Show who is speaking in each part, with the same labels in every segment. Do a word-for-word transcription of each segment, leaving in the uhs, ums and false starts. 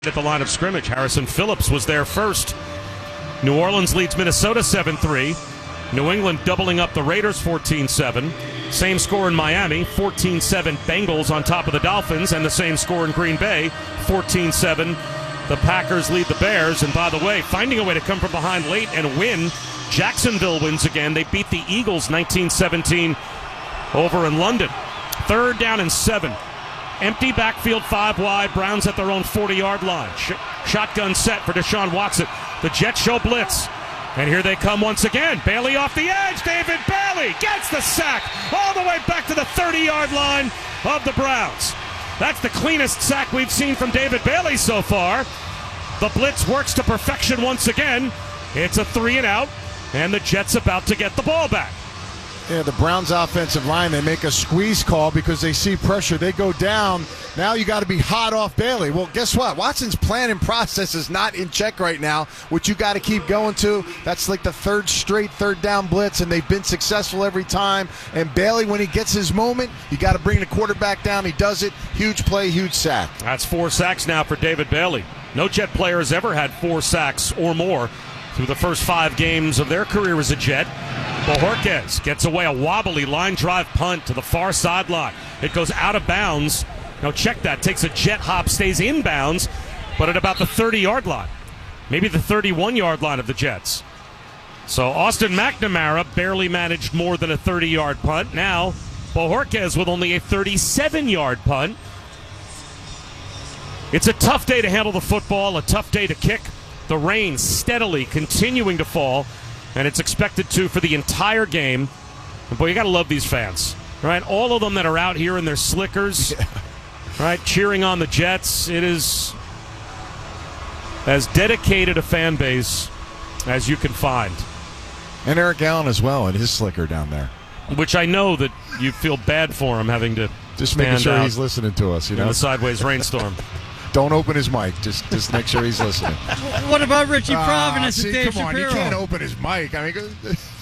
Speaker 1: At the line of scrimmage, Harrison Phillips was there first. New Orleans leads Minnesota seven three. New England doubling up the Raiders fourteen seven. Same score in Miami, fourteen seven Bengals on top of the Dolphins, and the same score in Green Bay, fourteen seven. The Packers lead the Bears, and by the way, finding a way to come from behind late and win. Jacksonville wins again. They beat the Eagles nineteen seventeen over in London. Third down and seven. Empty backfield, five wide. Browns at their own forty-yard line. Sh- shotgun set for Deshaun Watson. The Jets show blitz. And here they come once again. Bailey off the edge. David Bailey gets the sack all the way back to the thirty-yard line of the Browns. That's the cleanest sack we've seen from David Bailey so far. The blitz works to perfection once again. It's a three and out, and the Jets about to get the ball back.
Speaker 2: Yeah, the Browns offensive line, they make a squeeze call because they see pressure. They go down. Now you got to be hot off Bailey. Well, guess what? Watson's plan and process is not in check right now, which you got to keep going to. That's like the third straight third down blitz, and they've been successful every time. And Bailey, when he gets his moment, you got to bring the quarterback down. He does it. Huge play, huge sack.
Speaker 1: That's four sacks now for David Bailey. No Jet player has ever had four sacks or more through the first five games of their career as a Jet. Bojorquez gets away a wobbly line drive punt to the far sideline. It goes out of bounds. Now check that. Takes a jet hop, stays in bounds, but at about the thirty-yard line. Maybe the thirty-one-yard line of the Jets. So Austin McNamara barely managed more than a thirty-yard punt. Now Bojorquez with only a thirty-seven-yard punt. It's a tough day to handle the football, a tough day to kick. The rain steadily continuing to fall, and it's expected to for the entire game. And boy, you got to love these fans, right? All of them that are out here in their slickers, yeah. right, cheering on the Jets. It is as dedicated a fan base as you can find.
Speaker 2: And Eric Allen as well in his slicker down there.
Speaker 1: Which I know that you feel bad for him having to
Speaker 2: just making sure he's listening to us, you know,
Speaker 1: in the sideways rainstorm.
Speaker 2: Don't open his mic. Just just make sure he's listening.
Speaker 3: What about Richie Providence
Speaker 2: uh, see,
Speaker 3: and Dave
Speaker 2: come on,
Speaker 3: Shapiro?
Speaker 2: He can't open his mic. I mean,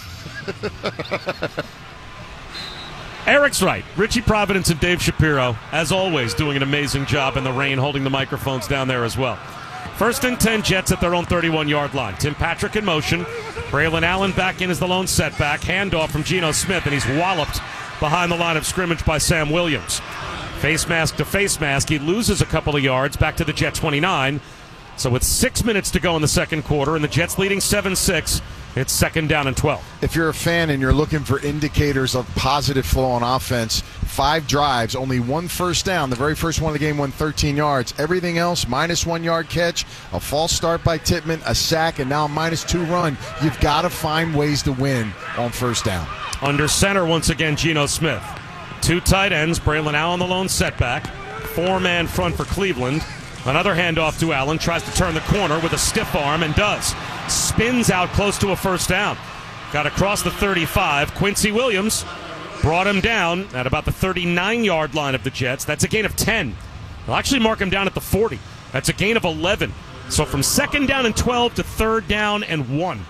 Speaker 1: Eric's right. Richie Providence and Dave Shapiro, as always, doing an amazing job in the rain, holding the microphones down there as well. First and ten, Jets at their own thirty-one-yard line. Tim Patrick in motion. Braylon Allen back in as the lone setback. Handoff from Geno Smith, and he's walloped behind the line of scrimmage by Sam Williams. Face mask to face mask. He loses a couple of yards back to the Jet twenty-nine. So with six minutes to go in the second quarter, and the Jets leading seven six, it's second down and twelve.
Speaker 2: If you're a fan and you're looking for indicators of positive flow on offense, five drives, only one first down. The very first one of the game went thirteen yards. Everything else, minus one yard catch, a false start by Tippmann, a sack, and now a minus two run. You've got to find ways to win on first down.
Speaker 1: Under center once again, Geno Smith. Two tight ends, Braylon Allen the lone setback. Four-man front for Cleveland. Another handoff to Allen. Tries to turn the corner with a stiff arm and does. Spins out close to a first down. Got across the thirty-five. Quincy Williams brought him down at about the thirty-nine-yard line of the Jets. That's a gain of ten. They'll actually mark him down at the forty. That's a gain of eleven. So from second down and twelve to third down and one.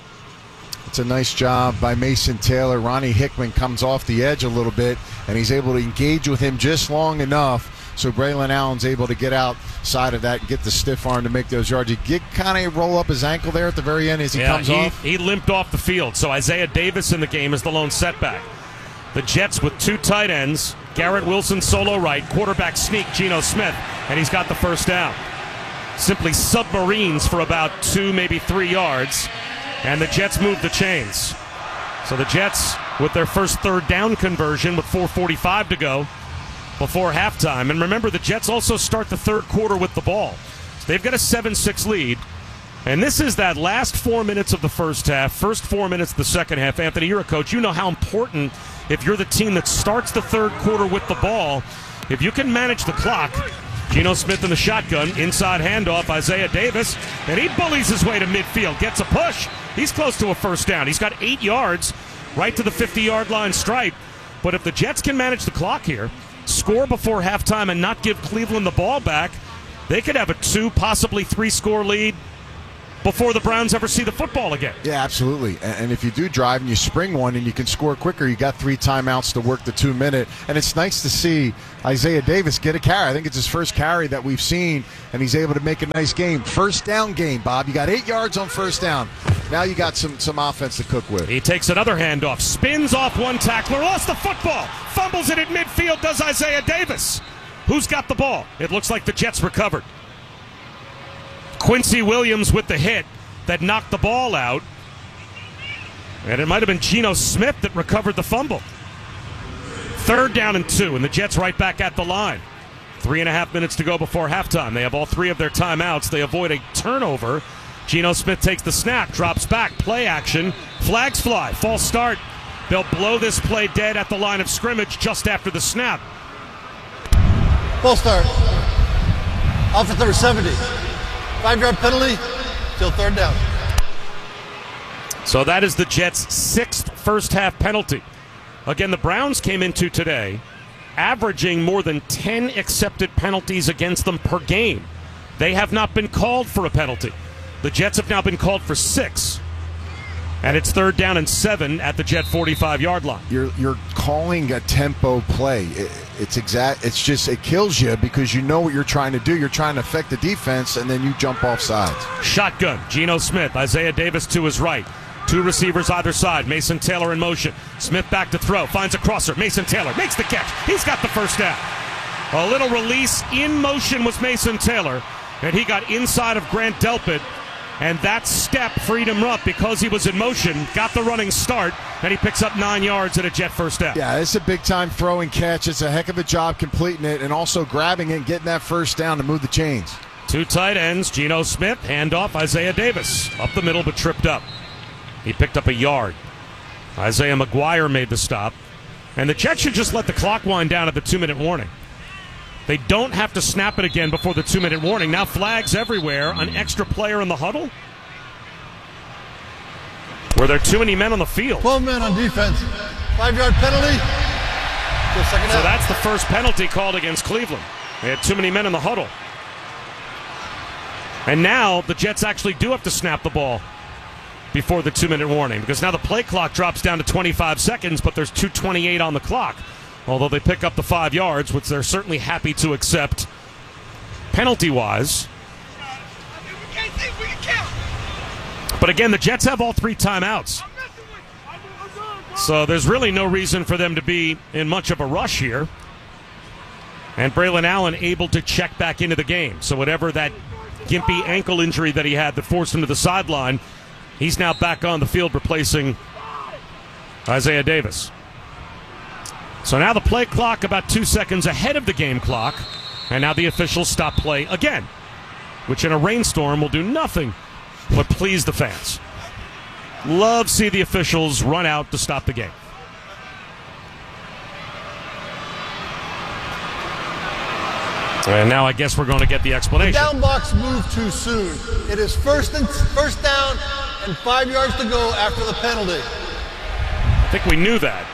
Speaker 2: It's a nice job by Mason Taylor. Ronnie Hickman comes off the edge a little bit, and he's able to engage with him just long enough so Braylon Allen's able to get outside of that and get the stiff arm to make those yards. He did kind of roll up his ankle there at the very end as he
Speaker 1: yeah,
Speaker 2: comes
Speaker 1: he,
Speaker 2: off.
Speaker 1: He limped off the field, so Isaiah Davis in the game is the lone setback. The Jets with two tight ends, Garrett Wilson solo right, quarterback sneak Geno Smith, and he's got the first down. Simply submarines for about two, maybe three yards. And the Jets move the chains. So the Jets with their first third down conversion with four forty-five to go before halftime. And remember, the Jets also start the third quarter with the ball. So they've got a seven six lead. And this is that last four minutes of the first half, first four minutes of the second half. Anthony, you're a coach. You know how important, if you're the team that starts the third quarter with the ball, if you can manage the clock. Geno Smith in the shotgun, inside handoff, Isaiah Davis, and he bullies his way to midfield, gets a push. He's close to a first down. He's got eight yards right to the fifty-yard line stripe. But if the Jets can manage the clock here, score before halftime and not give Cleveland the ball back, they could have a two, possibly three-score lead before the Browns ever see the football again.
Speaker 2: Yeah, absolutely. And, and if you do drive and you spring one and you can score quicker, you got three timeouts to work the two minute. And it's nice to see Isaiah Davis get a carry. I think it's his first carry that we've seen, and he's able to make a nice game. First down game, Bob. You got eight yards on first down. Now you got some, some offense to cook with.
Speaker 1: He takes another handoff, spins off one tackler, lost the football, fumbles it at midfield, does Isaiah Davis. Who's got the ball? It looks like the Jets recovered. Quincy Williams with the hit that knocked the ball out. And it might have been Geno Smith that recovered the fumble. Third down and two, and the Jets right back at the line. Three and a half minutes to go before halftime. They have all three of their timeouts. They avoid a turnover. Geno Smith takes the snap, drops back, play action, flags fly, false start. They'll blow this play dead at the line of scrimmage just after the snap.
Speaker 4: Full start. Offense number seventy. Five-yard penalty till third down.
Speaker 1: So that is the Jets' sixth first-half penalty. Again, the Browns came into today averaging more than ten accepted penalties against them per game. They have not been called for a penalty. The Jets have now been called for six. And it's third down and seven at the Jet forty-five-yard line.
Speaker 2: You're you're calling a tempo play. It, it's exact. It's just it kills you because you know what you're trying to do. You're trying to affect the defense, and then you jump off sides.
Speaker 1: Shotgun. Geno Smith. Isaiah Davis to his right. Two receivers either side. Mason Taylor in motion. Smith back to throw. Finds a crosser. Mason Taylor makes the catch. He's got the first down. A little release in motion was Mason Taylor, and he got inside of Grant Delpit. And that step freed him up because he was in motion, got the running start, and he picks up nine yards at a Jet first down.
Speaker 2: Yeah, it's a big-time throw and catch. It's a heck of a job completing it and also grabbing it and getting that first down to move the chains.
Speaker 1: Two tight ends, Geno Smith, handoff, Isaiah Davis. Up the middle but tripped up. He picked up a yard. Isaiah McGuire made the stop. And the Jets should just let the clock wind down at the two-minute warning. They don't have to snap it again before the two-minute warning. Now flags everywhere. An extra player in the huddle? Were there too many men on the field?
Speaker 4: twelve men on defense. Five-yard penalty. Till second
Speaker 1: So
Speaker 4: down.
Speaker 1: that's the first penalty called against Cleveland. They had too many men in the huddle. And now the Jets actually do have to snap the ball before the two-minute warning because now the play clock drops down to twenty-five seconds, but there's two twenty-eight on the clock. Although they pick up the five yards, which they're certainly happy to accept penalty-wise. But again, the Jets have all three timeouts. So there's really no reason for them to be in much of a rush here. And Braylon Allen able to check back into the game. So whatever that gimpy ankle injury that he had that forced him to the sideline, he's now back on the field replacing Isaiah Davis. So now the play clock about two seconds ahead of the game clock. And now the officials stop play again, which in a rainstorm will do nothing but please the fans. Love to see the officials run out to stop the game. And now I guess we're going to get the
Speaker 4: The
Speaker 1: explanation.
Speaker 4: down box moved too soon. It is first and first down and five yards to go after the penalty.
Speaker 1: I think we knew that.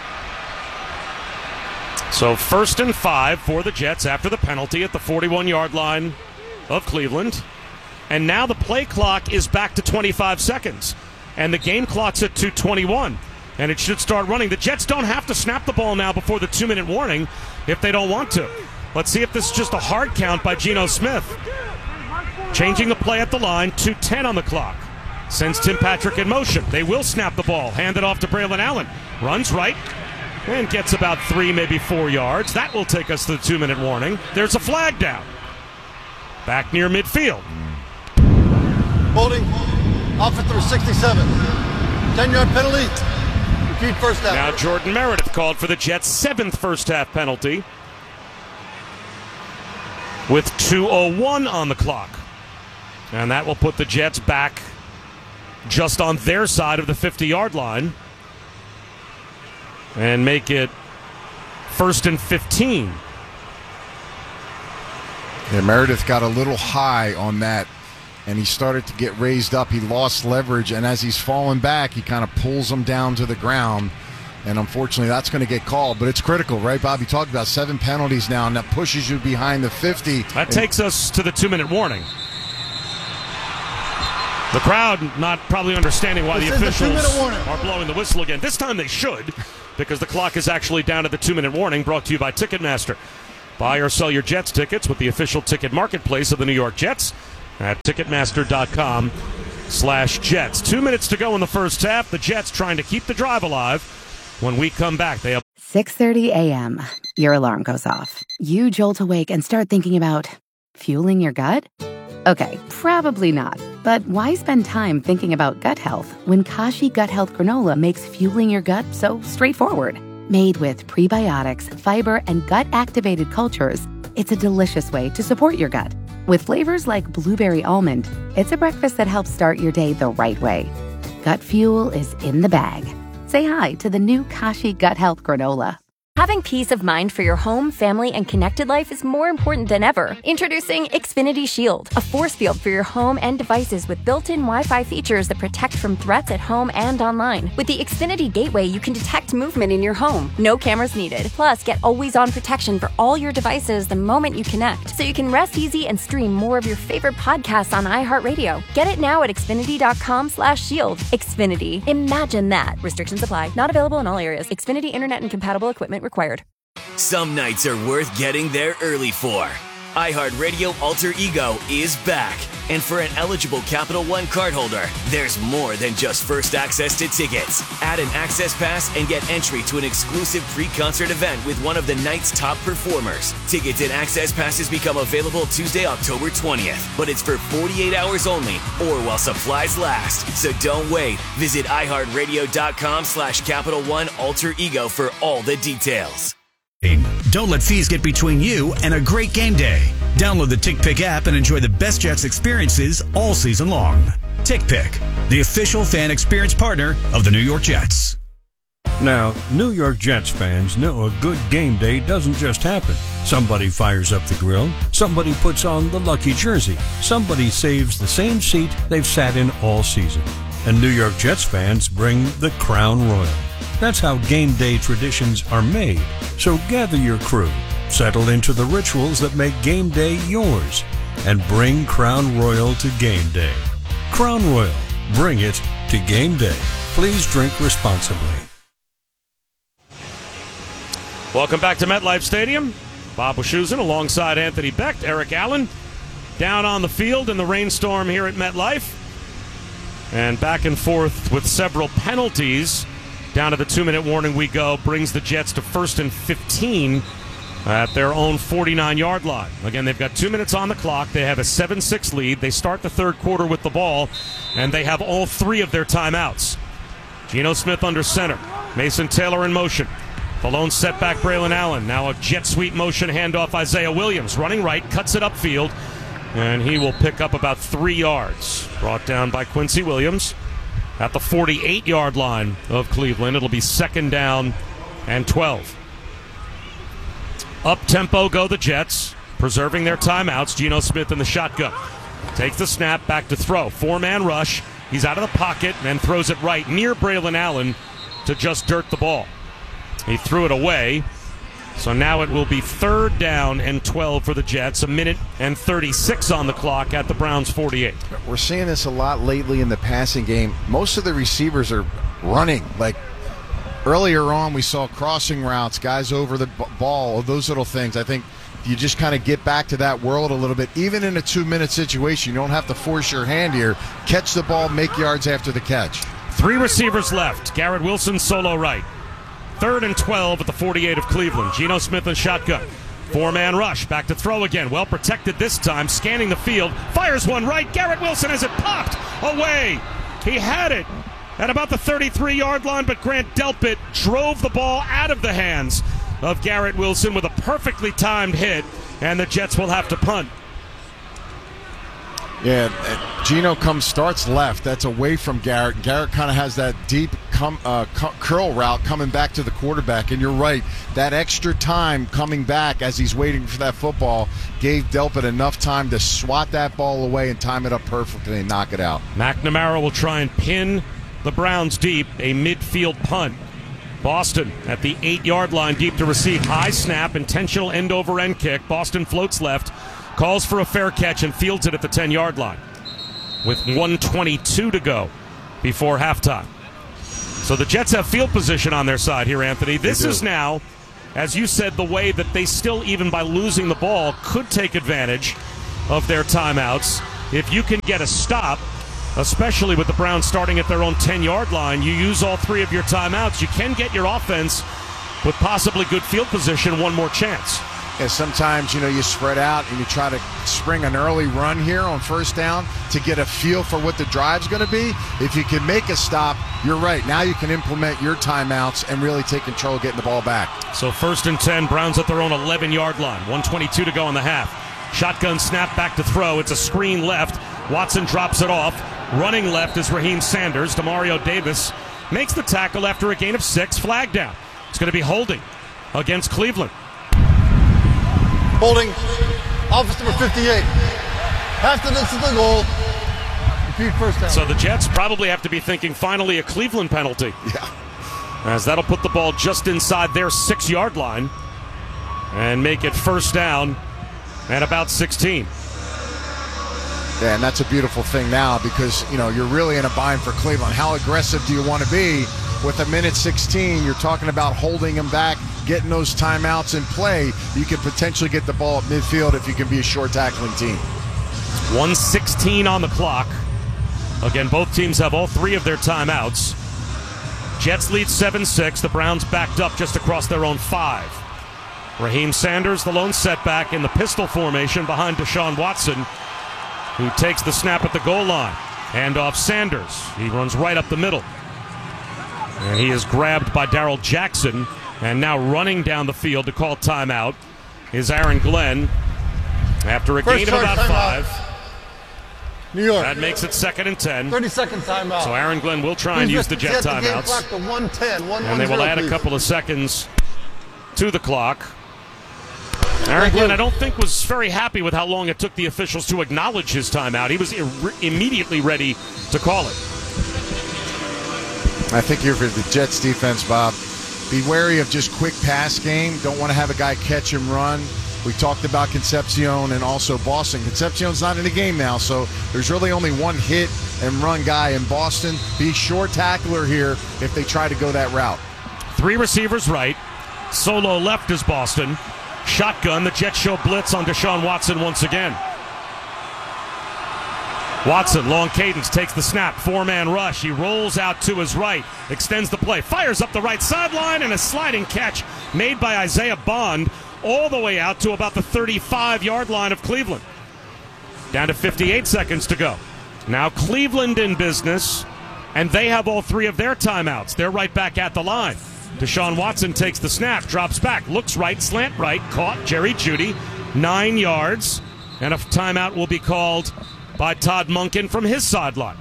Speaker 1: So first and five for the Jets after the penalty at the forty-one-yard line of Cleveland. And now the play clock is back to twenty-five seconds. And the game clock's at two twenty-one. And it should start running. The Jets don't have to snap the ball now before the two-minute warning if they don't want to. Let's see if this is just a hard count by Geno Smith. Changing the play at the line, two ten on the clock. Sends Tim Patrick in motion. They will snap the ball. Hand it off to Braylon Allen. Runs right. And gets about three, maybe four yards. That will take us to the two-minute warning. There's a flag down. Back near midfield.
Speaker 4: Holding. Offense number sixty-seven. ten-yard penalty. Repeat first down.
Speaker 1: Now Jordan Meredith called for the Jets' seventh first-half penalty with two oh one on the clock. And that will put the Jets back just on their side of the fifty-yard line and make it first and fifteen.
Speaker 2: Yeah, Meredith got a little high on that, and he started to get raised up. He lost leverage, and as he's falling back, he kind of pulls him down to the ground. And unfortunately, that's going to get called. But it's critical, right, Bob? You talked about seven penalties now, and that pushes you behind the fifty.
Speaker 1: That takes us to the two-minute warning. The crowd not probably understanding why
Speaker 4: This
Speaker 1: the
Speaker 4: is the
Speaker 1: officials
Speaker 4: two-minute warning.
Speaker 1: are blowing the whistle again. This time they should, because the clock is actually down to the two-minute warning, brought to you by Ticketmaster. Buy or sell your Jets tickets with the official ticket marketplace of the New York Jets at Ticketmaster.com slash Jets. Two minutes to go in the first half. The Jets trying to keep the drive alive. When we come back, they have
Speaker 5: six thirty a.m. Your alarm goes off. You jolt awake and start thinking about fueling your gut? Okay, probably not. But why spend time thinking about gut health when Kashi Gut Health Granola makes fueling your gut so straightforward? Made with prebiotics, fiber, and gut-activated cultures, it's a delicious way to support your gut. With flavors like blueberry almond, it's a breakfast that helps start your day the right way. Gut fuel is in the bag. Say hi to the new Kashi Gut Health Granola.
Speaker 6: Having peace of mind for your home, family, and connected life is more important than ever. Introducing Xfinity Shield, a force field for your home and devices with built-in Wi-Fi features that protect from threats at home and online. With the Xfinity Gateway, you can detect movement in your home. No cameras needed. Plus, get always-on protection for all your devices the moment you connect, so you can rest easy and stream more of your favorite podcasts on iHeartRadio. Get it now at Xfinity.com slash shield. Xfinity. Imagine that. Restrictions apply. Not available in all areas. Xfinity Internet and compatible equipment required.
Speaker 7: Some nights are worth getting there early for. iHeartRadio Alter Ego is back. And for an eligible Capital One cardholder, there's more than just first access to tickets. Add an access pass and get entry to an exclusive pre-concert event with one of the night's top performers. Tickets and access passes become available Tuesday, October twentieth. But it's for forty-eight hours only or while supplies last. So don't wait. Visit iHeartRadio.com slash Capital One Alter Ego for all the details.
Speaker 8: Don't let fees get between you and a great game day. Download the TickPick app and enjoy the best Jets experiences all season long. TickPick, the official fan experience partner of the New York Jets.
Speaker 9: Now, New York Jets fans know a good game day doesn't just happen. Somebody fires up the grill, somebody puts on the lucky jersey, somebody saves the same seat they've sat in all season. And New York Jets fans bring the Crown Royal. That's how game day traditions are made. So gather your crew, settle into the rituals that make game day yours, and bring Crown Royal to game day. Crown Royal, bring it to game day. Please drink responsibly.
Speaker 1: Welcome back to MetLife Stadium. Bob Wischusen alongside Anthony Becht, Eric Allen, down on the field in the rainstorm here at MetLife. And back and forth with several penalties. Down to the two-minute warning we go, brings the Jets to first and fifteen at their own forty-nine-yard line. Again, they've got two minutes on the clock. They have a seven six lead. They start the third quarter with the ball, and they have all three of their timeouts. Geno Smith under center. Mason Taylor in motion. The lone setback, Braylon Allen. Now a jet sweep motion handoff, Isaiah Williams. Running right, cuts it upfield, and he will pick up about three yards. Brought down by Quincy Williams. At the forty-eight-yard line of Cleveland, it'll be second down and twelve. Up-tempo go the Jets, preserving their timeouts. Geno Smith in the shotgun. Takes the snap, back to throw. Four-man rush. He's out of the pocket and throws it right near Braylon Allen to just dirt the ball. He threw it away. So now it will be third down and twelve for the Jets. A minute and thirty-six on the clock at the Browns' forty-eight.
Speaker 2: We're seeing this a lot lately in the passing game. Most of the receivers are running. Like earlier on, we saw crossing routes, guys over the b- ball, those little things. I think you just kind of get back to that world a little bit. Even in a two-minute situation, you don't have to force your hand here. Catch the ball, make yards after the catch.
Speaker 1: Three receivers left. Garrett Wilson solo right. Third and twelve at the forty-eight of Cleveland. Geno Smith in shotgun. Four-man rush. Back to throw again. Well protected this time. Scanning the field. Fires one right. Garrett Wilson has it popped away. He had it at about the thirty-three-yard line, but Grant Delpit drove the ball out of the hands of Garrett Wilson with a perfectly timed hit, and the Jets will have to punt.
Speaker 2: Yeah, Geno comes starts left. That's away from Garrett. Garrett kind of has that deep come, uh, cu- curl route coming back to the quarterback. And you're right, that extra time coming back as he's waiting for that football gave Delpit enough time to swat that ball away and time it up perfectly and knock it out.
Speaker 1: McNamara will try and pin the Browns deep, a midfield punt. Boston at the eight-yard line, deep to receive. High snap, intentional end-over-end kick. Boston floats left, calls for a fair catch, and fields it at the ten-yard line. with one twenty-two to go before halftime. So the Jets have field position on their side here, Anthony. This is now, as you said, the way that they still, even by losing the ball, could take advantage of their timeouts. If you can get a stop, especially with the Browns starting at their own ten-yard line, you use all three of your timeouts. You can get your offense, with possibly good field position, one more chance.
Speaker 2: Yeah, sometimes, you know, you spread out and you try to spring an early run here on first down to get a feel for what the drive's going to be. If you can make a stop, you're right. Now you can implement your timeouts and really take control of getting the ball back.
Speaker 1: So first and ten, Browns at their own eleven-yard line. one twenty-two to go in the half. Shotgun snap back to throw. It's a screen left. Watson drops it off. Running left is Raheem Sanders. Demario Davis makes the tackle after a gain of six. Flag down. It's going to be holding against Cleveland.
Speaker 4: Holding, office number fifty-eight. Half the distance to the goal. Repeat first down.
Speaker 1: So the Jets probably have to be thinking finally a Cleveland penalty.
Speaker 2: Yeah.
Speaker 1: As that'll put the ball just inside their six-yard line and make it first down at about sixteen.
Speaker 2: Yeah, and that's a beautiful thing now because, you know, you're really in a bind for Cleveland. How aggressive do you want to be? With a minute sixteen, you're talking about holding them back, getting those timeouts in play. You could potentially get the ball at midfield if you can be a short tackling team.
Speaker 1: one sixteen on the clock. Again, both teams have all three of their timeouts. Jets lead seven six. The Browns backed up just across their own five. Raheem Sanders, the lone setback in the pistol formation behind Deshaun Watson, who takes the snap at the goal line. Hand off Sanders. He runs right up the middle. And he is grabbed by Darrell Jackson. And now running down the field to call timeout is Aaron Glenn after a
Speaker 4: First
Speaker 1: gain of about
Speaker 4: timeout.
Speaker 1: five.
Speaker 4: New York.
Speaker 1: That makes it second and ten.
Speaker 4: thirty-second timeout.
Speaker 1: So Aaron Glenn will try and
Speaker 4: Please
Speaker 1: use the Jet
Speaker 4: set the game
Speaker 1: timeouts.
Speaker 4: clock to one ten, one
Speaker 1: And they will add a
Speaker 4: please.
Speaker 1: couple of seconds to the clock. Aaron Glenn, I don't think, was very happy with how long it took the officials to acknowledge his timeout. He was ir- immediately ready to call it.
Speaker 2: I think here for the Jets defense, Bob, be wary of just quick pass game. Don't want to have a guy catch and run. We talked about Concepcion and also Boston. Concepcion's not in the game now, so there's really only one hit and run guy in Boston. Be short tackler here if they try to go that route.
Speaker 1: Three receivers right. Solo left is Boston. Shotgun, the Jets show blitz on Deshaun Watson once again. Watson, long cadence, takes the snap, four-man rush. He rolls out to his right, extends the play, fires up the right sideline, and a sliding catch made by Isaiah Bond all the way out to about the thirty-five-yard line of Cleveland. Down to fifty-eight seconds to go. Now Cleveland in business, and they have all three of their timeouts. They're right back at the line. Deshaun Watson takes the snap, drops back, looks right, slant right, caught Jerry Jeudy, nine yards, and a timeout will be called by Todd Monken from his sideline.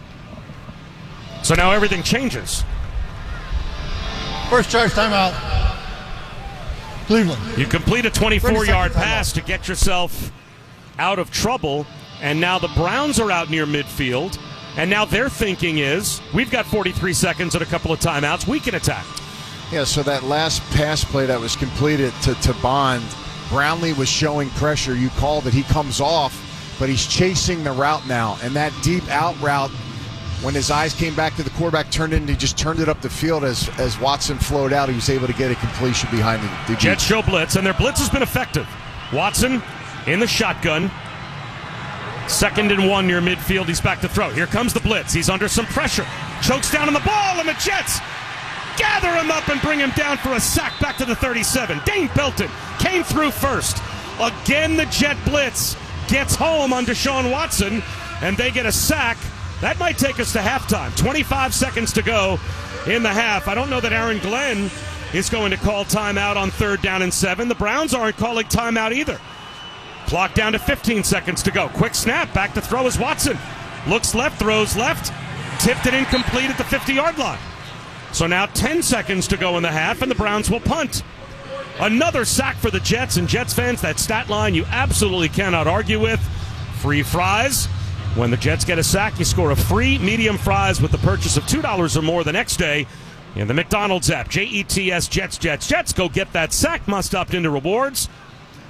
Speaker 1: So now everything changes.
Speaker 4: First charge timeout. Cleveland.
Speaker 1: You complete a twenty-four-yard
Speaker 4: timeout.
Speaker 1: pass to get yourself out of trouble, and now the Browns are out near midfield, and now their thinking is, we've got forty-three seconds and a couple of timeouts, we can attack.
Speaker 2: Yeah, so that last pass play that was completed to, to Bond, Brownlee was showing pressure. You called it. He comes off, but he's chasing the route now. And that deep out route, when his eyes came back to the quarterback, turned in, he just turned it up the field as, as Watson flowed out. He was able to get a completion behind the, the
Speaker 1: Jets show blitz, and their blitz has been effective. Watson in the shotgun. Second and one near midfield. He's back to throw. Here comes the blitz. He's under some pressure. Chokes down on the ball, and the Jets gather him up and bring him down for a sack back to the thirty-seven. Dane Belton came through first. Again, the Jet blitz gets home on Deshaun Watson, and they get a sack. That might take us to halftime. twenty-five seconds to go in the half. I don't know that Aaron Glenn is going to call timeout on third down and seven. The Browns aren't calling timeout either. Clock down to fifteen seconds to go. Quick snap, back to throw is Watson. Looks left, throws left. Tipped it incomplete at the fifty-yard line. So now ten seconds to go in the half, and the Browns will punt. Another sack for the Jets, and Jets fans, that stat line you absolutely cannot argue with. Free fries. When the Jets get a sack, you score a free medium fries with the purchase of two dollars or more the next day in the McDonald's app. J E T S, Jets, Jets, Jets. Go get that sack. Must opt into rewards.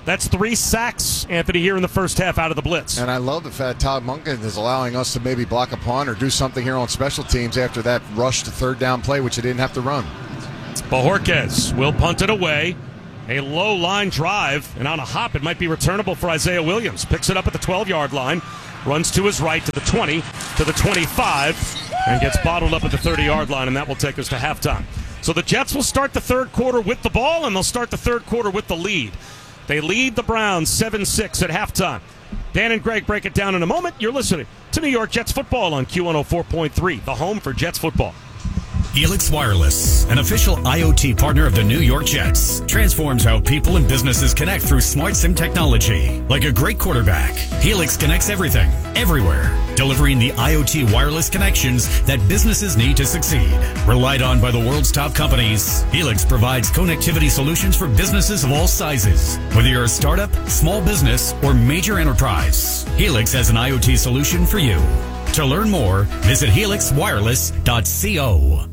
Speaker 1: That's three sacks, Anthony, here in the first half out of the blitz.
Speaker 2: And I love the fact Todd Monken is allowing us to maybe block a punt or do something here on special teams after that rush to third down play, which he didn't have to run.
Speaker 1: Bojorquez will punt it away. A low line drive, and on a hop, it might be returnable for Isaiah Williams. Picks it up at the twelve-yard line, runs to his right to the twenty, to the twenty-five, and gets bottled up at the thirty-yard line, and that will take us to halftime. So the Jets will start the third quarter with the ball, and they'll start the third quarter with the lead. They lead the Browns seven six at halftime. Dan and Greg break it down in a moment. You're listening to New York Jets football on Q one oh four point three, the home for Jets football.
Speaker 8: Helix Wireless, an official IoT partner of the New York Jets, transforms how people and businesses connect through smart SIM technology. Like a great quarterback, Helix connects everything, everywhere, delivering the IoT wireless connections that businesses need to succeed. Relied on by the world's top companies, Helix provides connectivity solutions for businesses of all sizes. Whether you're a startup, small business, or major enterprise, Helix has an IoT solution for you. To learn more, visit helix wireless dot co.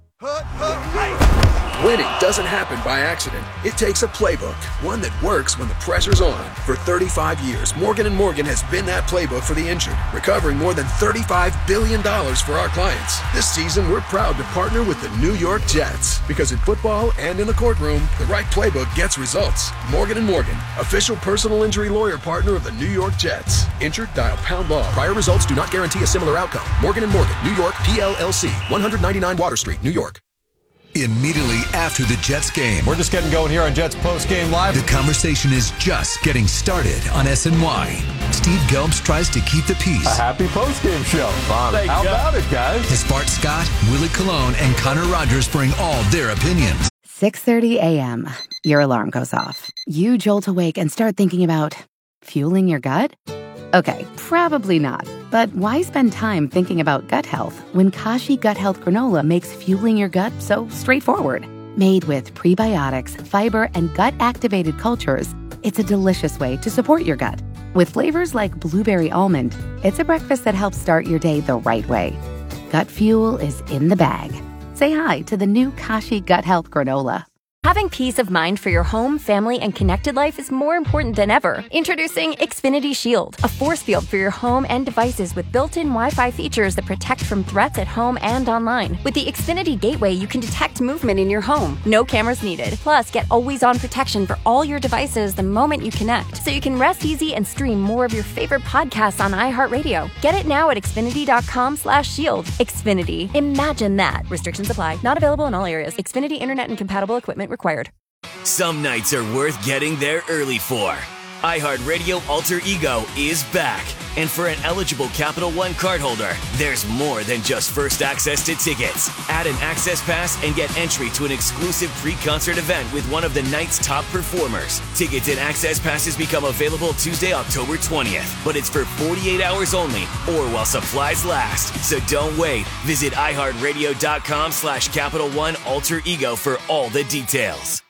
Speaker 10: Winning doesn't happen by accident. It takes a playbook, one that works when the pressure's on. For thirty-five years, Morgan and Morgan has been that playbook for the injured, recovering more than thirty-five billion dollars for our clients. This season, we're proud to partner with the New York Jets, because in football and in the courtroom, the right playbook gets results. Morgan and Morgan, official personal injury lawyer partner of the New York Jets. Injured? Dial pound law. Prior results do not guarantee a similar outcome. Morgan and Morgan, New York, P L L C, one ninety-nine Water Street, New York.
Speaker 11: Immediately after the Jets game.
Speaker 12: We're just getting going here on Jets Post Game Live.
Speaker 11: The conversation is just getting started on S N Y. Steve Gelbs tries to keep the peace.
Speaker 12: A happy post game show. Fun. How about it, guys?
Speaker 11: As Bart Scott, Willie Colon, and Connor Rogers bring all their opinions.
Speaker 5: six thirty a.m. Your alarm goes off. You jolt awake and start thinking about fueling your gut? Okay, probably not. But why spend time thinking about gut health when Kashi Gut Health Granola makes fueling your gut so straightforward? Made with prebiotics, fiber, and gut-activated cultures, it's a delicious way to support your gut. With flavors like blueberry almond, it's a breakfast that helps start your day the right way. Gut fuel is in the bag. Say hi to the new Kashi Gut Health Granola.
Speaker 6: Having peace of mind for your home, family, and connected life is more important than ever. Introducing Xfinity Shield, a force field for your home and devices with built-in Wi-Fi features that protect from threats at home and online. With the Xfinity Gateway, you can detect movement in your home. No cameras needed. Plus, get always-on protection for all your devices the moment you connect, so you can rest easy and stream more of your favorite podcasts on iHeartRadio. Get it now at xfinity.com slash shield. Xfinity. Imagine that. Restrictions apply. Not available in all areas. Xfinity Internet and compatible equipment required.
Speaker 7: Some nights are worth getting there early for. iHeartRadio Alter Ego is back. And for an eligible Capital One cardholder, there's more than just first access to tickets. Add an access pass and get entry to an exclusive pre-concert event with one of the night's top performers. Tickets and access passes become available Tuesday, October twentieth. But it's for forty-eight hours only or while supplies last. So don't wait. Visit iHeartRadio.com slash Capital One Alter Ego for all the details.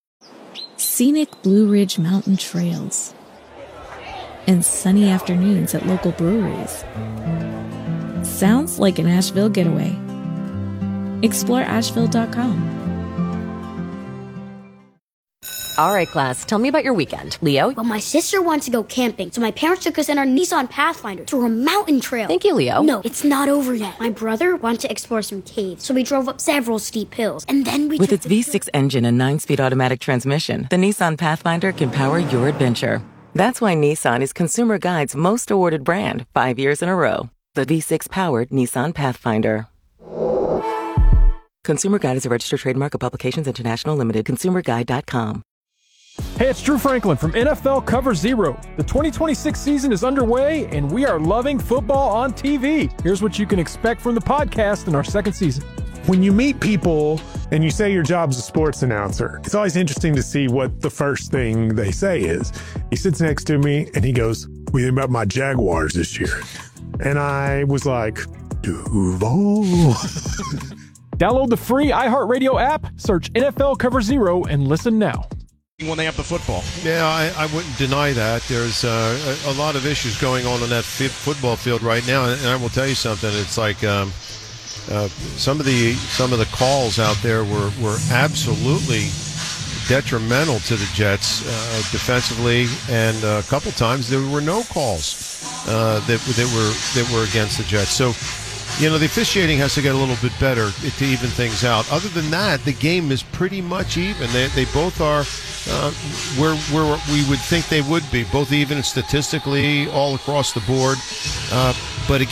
Speaker 13: Scenic Blue Ridge Mountain Trails and sunny afternoons at local breweries. Sounds like an Asheville getaway. Explore asheville dot com.
Speaker 14: All right, class, tell me about your weekend. Leo?
Speaker 15: Well, my sister wants to go camping, so my parents took us in our Nissan Pathfinder to a mountain trail.
Speaker 14: Thank you, Leo.
Speaker 15: No, it's not over yet. My brother wanted to explore some caves, so we drove up several steep hills, and then we
Speaker 16: With
Speaker 15: took
Speaker 16: its V six engine and nine-speed automatic transmission, the Nissan Pathfinder can power your adventure. That's why Nissan is Consumer Guide's most awarded brand five years in a row. The V six-powered Nissan Pathfinder. Consumer Guide is a registered trademark of Publications International Limited. consumer guide dot com.
Speaker 17: Hey, it's Drew Franklin from N F L Cover Zero. The twenty twenty-six season is underway, and we are loving football on T V. Here's what you can expect from the podcast in our second season.
Speaker 18: When you meet people and you say your job's a sports announcer, it's always interesting to see what the first thing they say is. He sits next to me and he goes, "What do you think about my Jaguars this year?" And I was like, Duval.
Speaker 17: Download the free iHeartRadio app, search N F L Cover Zero, and listen now.
Speaker 1: When they have the football.
Speaker 19: Yeah, I, I wouldn't deny that. There's uh, a, a lot of issues going on on that f- football field right now, and I will tell you something. It's like um, uh, some of the some of the calls out there were, were absolutely detrimental to the Jets uh, defensively, and a couple times there were no calls uh, that that were that were against the Jets. So, you know, the officiating has to get a little bit better to even things out. Other than that, the game is pretty much even. They they both are uh, where where we would think they would be, both even statistically all across the board. Uh,